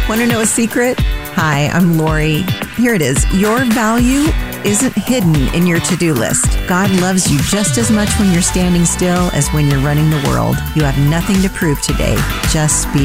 Want to know a secret? Hi, I'm Lori. Here it is. Your value isn't hidden in your to-do list. God loves you just as much when you're standing still as when you're running the world. You have nothing to prove today. Just be